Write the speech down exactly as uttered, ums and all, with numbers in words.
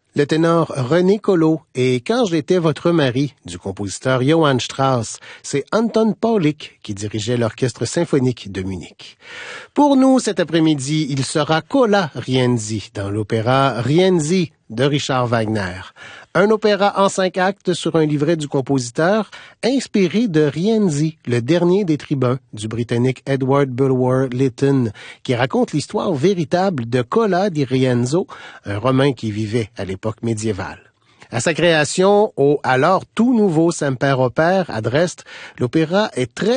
Le ténor René Collot et Quand j'étais votre mari du compositeur Johann Strauss, c'est Anton Paulik qui dirigeait l'orchestre symphonique de Munich. Pour nous, cet après-midi, il sera Cola Rienzi dans l'opéra Rienzi de Richard Wagner. Un opéra en cinq actes sur un livret du compositeur inspiré de Rienzi, le dernier des tribuns du Britannique Edward Bulwer Lytton, qui raconte l'histoire véritable de Cola di Rienzo, un Romain qui vivait à l'époque médiévale. À sa création, au alors tout nouveau Semper Opère à Dresde, l'opéra est très